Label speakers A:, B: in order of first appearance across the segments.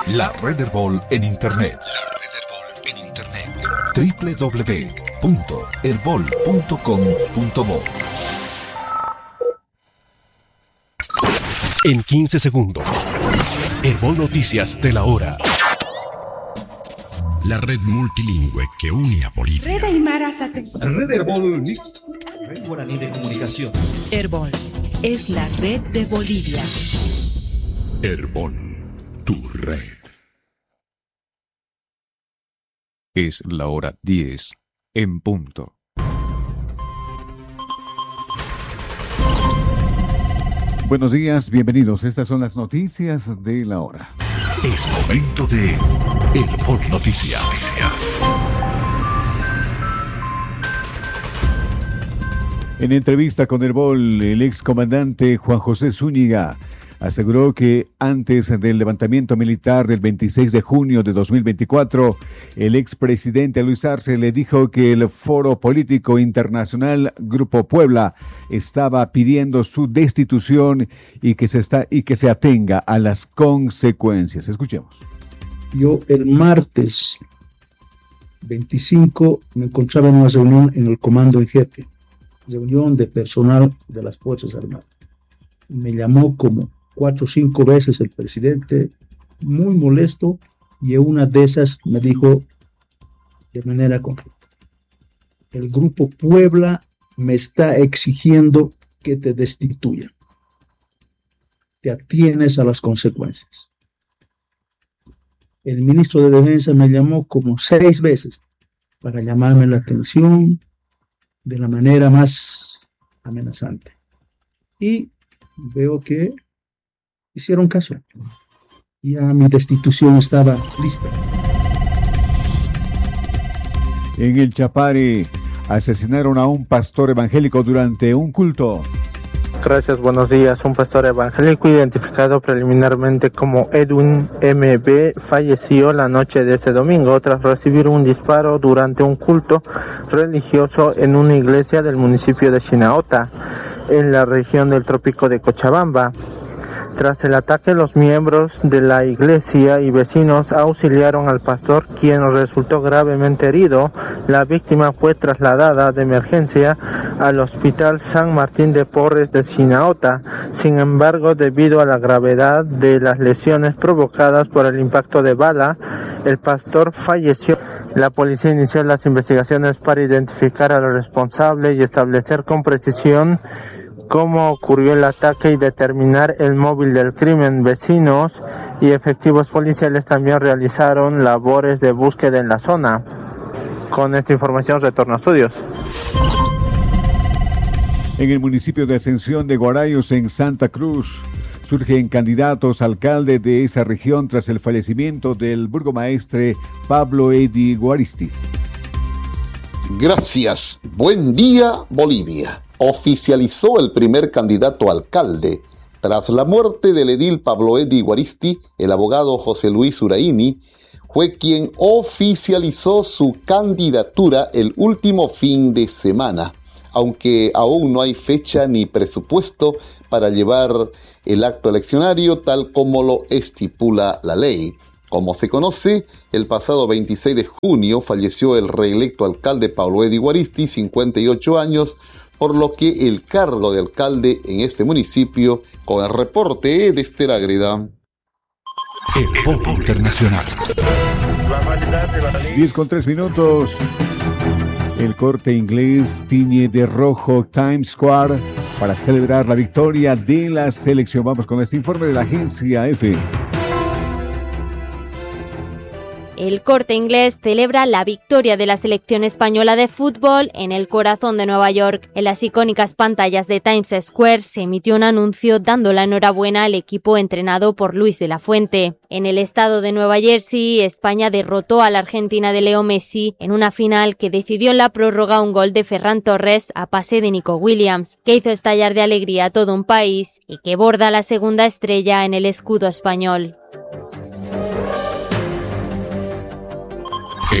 A: La Red Herbol en Internet. www.herbol.com.bo.
B: En 15 segundos. Herbol Noticias de la hora.
C: La red multilingüe que une a Bolivia.
D: Red Aymara Satélite.
E: Red Herbol.
F: Red Guaraní de Comunicación.
G: Herbol es la red de Bolivia.
C: Herbol, tu red.
H: Es la hora 10 en punto.
I: Buenos días, bienvenidos. Estas son las noticias de la hora.
A: Es momento de Herbol Noticias.
I: En entrevista con Herbol, el excomandante Juan José Zúñiga aseguró que antes del levantamiento militar del 26 de junio de 2024, el expresidente Luis Arce le dijo que el Foro Político Internacional Grupo Puebla estaba pidiendo su destitución y que se atenga a las consecuencias. Escuchemos.
J: Yo el martes 25 me encontraba en una reunión en el Comando en Jefe, reunión de personal de las Fuerzas Armadas. Me llamó como 4 o 5 veces el presidente, muy molesto, y en una de esas me dijo de manera concreta: el Grupo Puebla me está exigiendo que te destituyan. Te atienes a las consecuencias. El ministro de Defensa me llamó como 6 veces para llamarme la atención de la manera más amenazante. Y veo que hicieron caso. Ya mi destitución estaba lista.
I: En el Chapare asesinaron a un pastor evangélico durante un culto.
K: Gracias, buenos días. Un pastor evangélico identificado preliminarmente como Edwin M.B. falleció la noche de ese domingo tras recibir un disparo durante un culto religioso en una iglesia del municipio de Chinaota, en la región del trópico de Cochabamba. Tras el ataque, los miembros de la iglesia y vecinos auxiliaron al pastor, quien resultó gravemente herido. La víctima fue trasladada de emergencia al Hospital San Martín de Porres de Chinaota. Sin embargo, debido a la gravedad de las lesiones provocadas por el impacto de bala, el pastor falleció. La policía inició las investigaciones para identificar al responsable y establecer con precisión cómo ocurrió el ataque y determinar el móvil del crimen. Vecinos y efectivos policiales también realizaron labores de búsqueda en la zona. Con esta información retorno a estudios.
I: En el municipio de Ascensión de Guarayos, en Santa Cruz, surgen candidatos a alcalde de esa región tras el fallecimiento del burgomaestre Pablo Edi Guaristi.
L: Gracias. Buen día, Bolivia. Oficializó el primer candidato a alcalde. Tras la muerte del edil Pablo Edi Guaristi, el abogado José Luis Uraini fue quien oficializó su candidatura el último fin de semana, aunque aún no hay fecha ni presupuesto para llevar el acto eleccionario tal como lo estipula la ley. Como se conoce, el pasado 26 de junio falleció el reelecto alcalde Pablo Edi Guaristi, 58 años, por lo que el cargo de alcalde en este municipio, con el reporte de Esther Ágreda.
A: Herbol Internacional.
I: 10:03. El Corte Inglés tiñe de rojo Times Square para celebrar la victoria de la selección. Vamos con este informe de la agencia EFE.
M: El Corte Inglés celebra la victoria de la selección española de fútbol en el corazón de Nueva York. En las icónicas pantallas de Times Square se emitió un anuncio dando la enhorabuena al equipo entrenado por Luis de la Fuente. En el estado de Nueva Jersey, España derrotó a la Argentina de Leo Messi en una final que decidió en la prórroga un gol de Ferran Torres a pase de Nico Williams, que hizo estallar de alegría a todo un país y que borda la segunda estrella en el escudo español.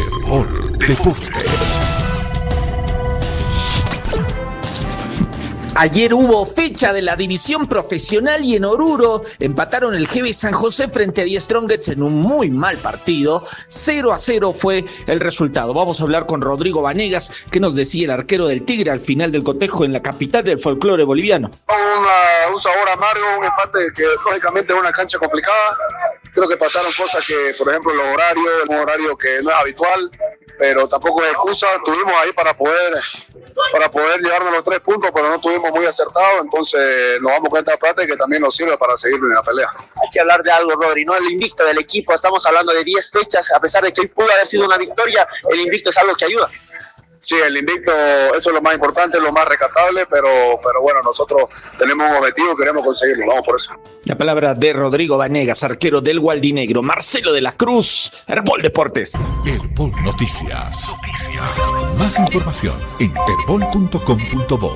A: Herbol Deportes.
D: Ayer hubo fecha de la división profesional y en Oruro empataron el GB San José frente a Die Strongets en un muy mal partido. 0-0 fue el resultado. Vamos a hablar con Rodrigo Vanegas, que nos decía el arquero del Tigre al final del cotejo en la capital del folclore boliviano.
E: Un sabor amargo, un empate que lógicamente es una cancha complicada. Creo que pasaron cosas que, por ejemplo, el horario que no es habitual, pero tampoco es excusa. Tuvimos ahí para poder llevarnos los 3 puntos, pero no estuvimos muy acertados, entonces nos vamos con esta plata que también nos sirve para seguir en la pelea.
N: Hay que hablar de algo, Rodri, no el invicto del equipo, estamos hablando de 10 fechas, a pesar de que hoy pudo haber sido una victoria, el invicto es algo que ayuda.
E: Sí, el invicto, eso es lo más importante, lo más rescatable, pero bueno, nosotros tenemos un objetivo y queremos conseguirlo, vamos por eso.
D: La palabra de Rodrigo Vanegas, arquero del Gualdinegro. Marcelo de la Cruz, Herbol Deportes.
A: Herbol Noticias. Más información en herbol.com.bo.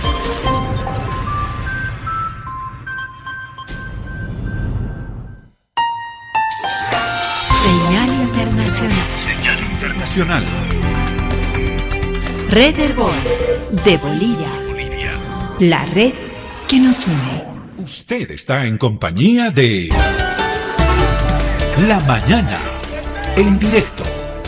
G: Señal internacional.
A: Señal internacional.
G: Red Herbol de Bolivia. La red que nos une.
A: Usted está en compañía de La Mañana, en directo.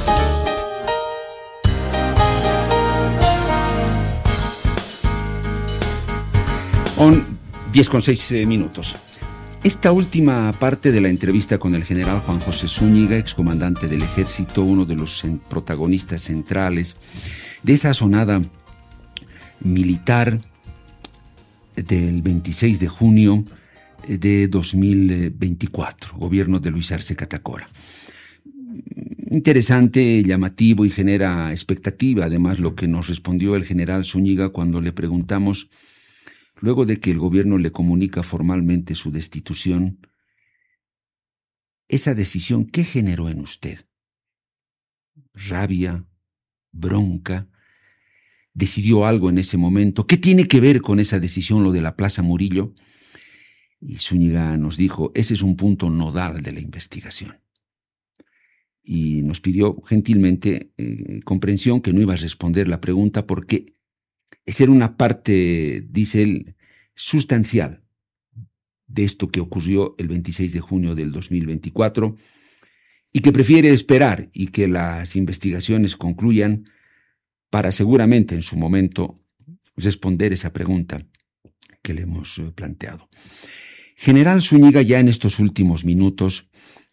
O: Son 10:06. Esta última parte de la entrevista con el general Juan José Zúñiga, excomandante del ejército, uno de los protagonistas centrales de esa sonada militar del 26 de junio de 2024, gobierno de Luis Arce Catacora. Interesante, llamativo y genera expectativa, además, lo que nos respondió el general Zúñiga cuando le preguntamos, luego de que el gobierno le comunica formalmente su destitución, esa decisión, ¿qué generó en usted? ¿Rabia? ¿Bronca? ¿Decidió algo en ese momento? ¿Qué tiene que ver con esa decisión lo de la Plaza Murillo? Y Zúñiga nos dijo, ese es un punto nodal de la investigación. Y nos pidió gentilmente comprensión, que no iba a responder la pregunta porque esa era una parte, dice él, sustancial de esto que ocurrió el 26 de junio del 2024 y que prefiere esperar y que las investigaciones concluyan para seguramente en su momento responder esa pregunta que le hemos planteado. General Zúñiga, ya en estos últimos minutos,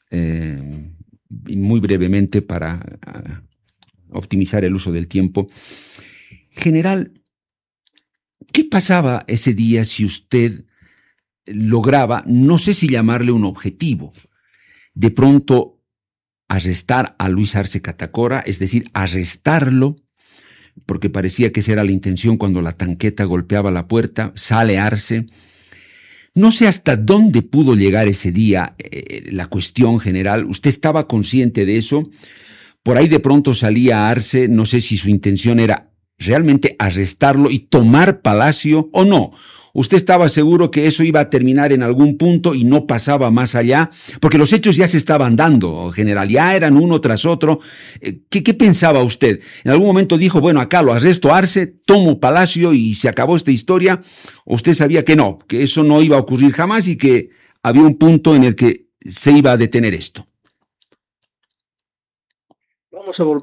O: muy brevemente para optimizar el uso del tiempo, general, ¿qué pasaba ese día si usted lograba, no sé si llamarle un objetivo, de pronto arrestar a Luis Arce Catacora, es decir, arrestarlo, porque parecía que esa era la intención cuando la tanqueta golpeaba la puerta, sale Arce? No sé hasta dónde pudo llegar ese día la cuestión, general. ¿Usted estaba consciente de eso? Por ahí de pronto salía Arce, no sé si su intención era realmente arrestarlo y tomar Palacio o no. ¿Usted estaba seguro que eso iba a terminar en algún punto y no pasaba más allá? Porque los hechos ya se estaban dando, general, ya eran uno tras otro. ¿Qué pensaba usted? ¿En algún momento dijo, bueno, acá lo arresto Arce, tomo Palacio y se acabó esta historia? ¿O usted sabía que no, que eso no iba a ocurrir jamás y que había un punto en el que se iba a detener esto?